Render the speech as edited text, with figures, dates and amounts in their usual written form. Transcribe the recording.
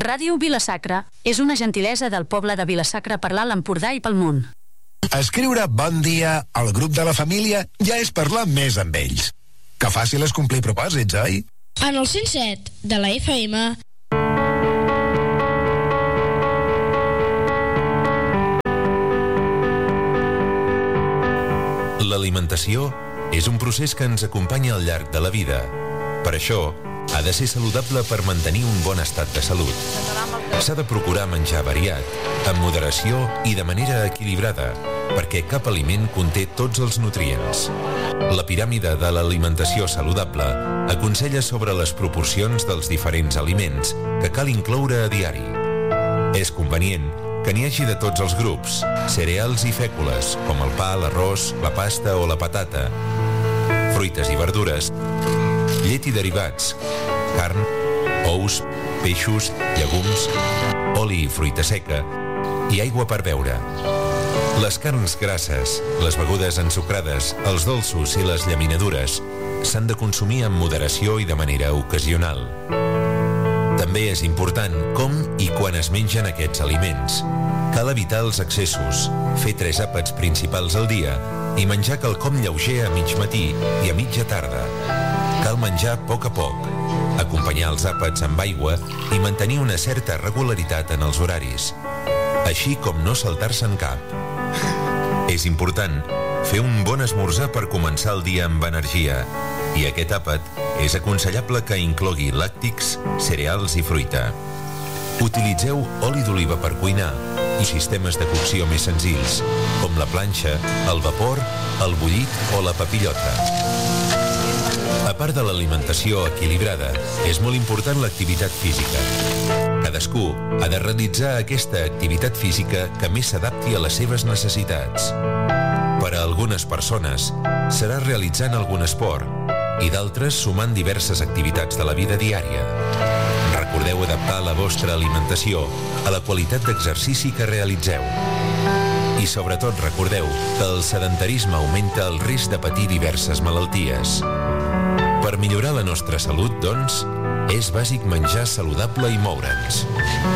Ràdio Vila-sacra és una gentilesa del poble de Vila-sacra per l'Alt Empordà i pel món. Escriure bon dia al grup de la família ja és parlar més amb ells. Que fàcil és complir propòsits, oi? En el 107 de la FM... L'alimentació és un procés que ens acompanya al llarg de la vida. Per això, ha de ser saludable per mantenir un bon estat de salut. S'ha de procurar menjar variat, amb moderació i de manera equilibrada, perquè cap aliment conté tots els nutrients. La piràmide de l'alimentació saludable aconsella sobre les proporcions dels diferents aliments que cal incloure a diari. És convenient que n'hi hagi de tots els grups, cereals i fècules, com el pa, l'arròs, la pasta o la patata, fruites i verdures, llet i derivats, carn, ous, peixos, llegums, oli i fruita seca i aigua per beure. Les carns grasses, les begudes ensucrades, els dolços i les llaminadures s'han de consumir amb moderació i de manera ocasional. També és important com i quan es mengen aquests aliments. Cal evitar els excessos, fer 3 àpats principals al dia i menjar quelcom lleuger a mig matí i a mitja tarda. Cal menjar a poc, acompanyar els àpats amb aigua i mantenir una certa regularitat en els horaris, així com no saltar-se'n cap. És important fer un bon esmorzar per començar el dia amb energia, i aquest àpat és aconsellable que inclogui làctics, cereals i fruita. Utilitzeu oli d'oliva per cuinar i sistemes de cocció més senzills, com la planxa, el vapor, el bullit o la papillota. A part de l'alimentació equilibrada, és molt important l'activitat física. Cadascú ha de realitzar aquesta activitat física que més s'adapti a les seves necessitats. Per a algunes persones serà realitzant algun esport i d'altres sumant diverses activitats de la vida diària. Recordeu adaptar la vostra alimentació a la qualitat d'exercici que realitzeu. I sobretot recordeu que el sedentarisme augmenta el risc de patir diverses malalties. Per millorar la nostra salut, doncs, és bàsic menjar saludable i moure'ns.